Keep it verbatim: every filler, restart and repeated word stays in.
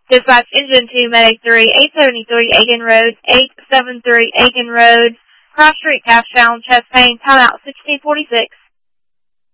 Dispatch engine two, Medic three, eight seventy-three Aiken Road, eight seventy-three Aiken Road, cross street cash found, chest pain, timeout sixteen forty-six.